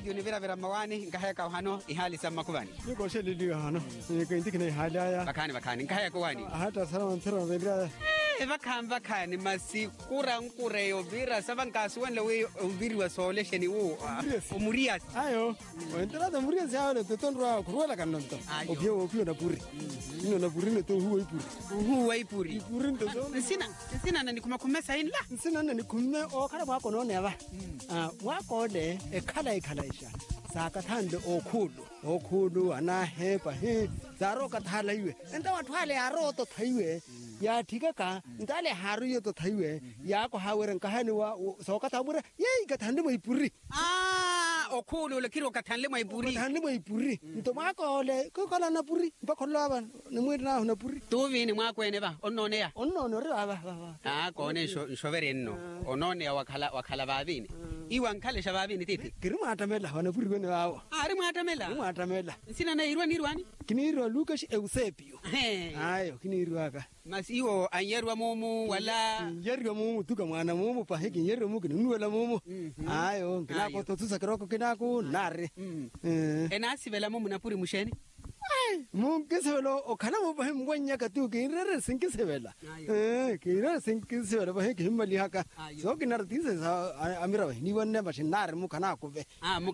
radio ni vera mawani ngahaya ka hano ihali sama kubani niko sheli hano ngindikine halaya bakani ngahaya kwani hata sana vera vakhani masikura nkureyo vira savankazi wenle we uviri wa solesheni wo umurias ayo wendela da murias ya le tondro kurwela kanonto opio na puri ino na puri ne to huwa ipuri ndo sina nani kumakumesa inla sina nani kumme o kala mwako no neva mwako le ekhala saka thande okhudu ana hepa he zaro ka thala iwe enta wathu hale aro to thaiwe ya thika ka ntale haru yo to thaiwe ya ko haweren ka hani wa soka thabure ye ka thande mai puri okhudu le kiro ka thanle mai puri nto mako le ko kala na puri ba khollaba ne mwedi na na puri to vini mwako ene ba onone ya onone ri ba kone shoverenno onone ya wakhala babini iwa nkhale shababini titi kirima atamela wana puri wene wawo ari mwatamela sina na irwani kinirwa Lucas Eusebio ayo kinirwa ka masiwo anyerwa mumu wala yerwa mumu tuka mwana mumu pa heki yerwa mumu kinwela mumu ayo kinako to tusakiroko kinako nare enasibela mumu na puri musheni Munkisevelo okhala mo ba mngwanya ka tu kirere sinkisevela kirere sinkisevela ba heki himmali haka so kinartise amira ba ni wonne ba shinare mukhana kuve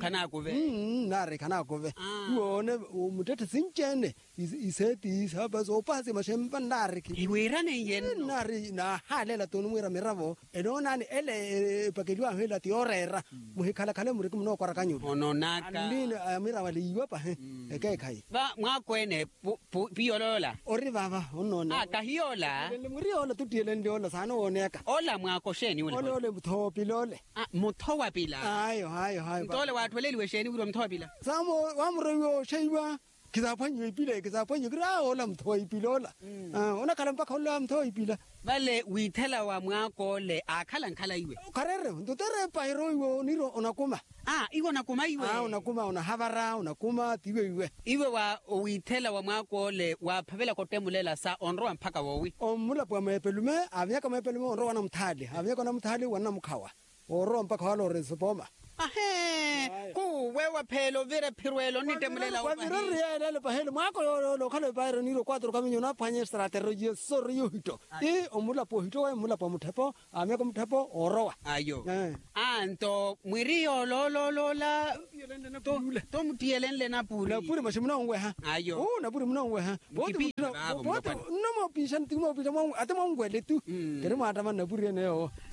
nare kana kuve wone mutete sinchene iseti saba so pase mashemba nare ki iwirane yen nare na halela tonu mwira miravo enona ni ele pakeliwa hela tiorera muhikhala khale muri kumno kwara kanyu ononaka ndini amira wali iwa pa ekai kai ba mwakwene piyolola ori baba onona kahiola le muri ola tutiele ndiola sana oneka ola mwako sheni ole muthopi lole muthowa pila ayo ntole watholeliwe sheni kulo mthowa pila samo wamroyo sheiwa kizaphanywe ipila kizaphanywe kira ola mthowa ipilola ona kala mpaka ola mthowa ipila vale withela wa mwako le akhala iwe karere ndotere pairo iwe niro onakuma iwe nakuma iwe unakuma unahavara unakuma tiwe iwe wa withela wa mwako le wa phavela kotemulela sa onro mpaka wowi omula pwa mepelume avyaka mepelume onro wana mthali avyaka na mthali wana mkhawa oro mpaka walo resopoma wewe phelo vere phirwelo nitemulela wa vira riele pahelo mwako lo khale bayro niro 4 kaminyo na phanye strategy sorry hito omula po hito wa mula pa muthepo ameko muthepo orowa ayo anto mwirio la to mutielele na puri mashimuna ongwe ha ayo na puri munongwe ha boto no mo pishan timo pishan mo atamo ngwele tu kere mata man na puri ne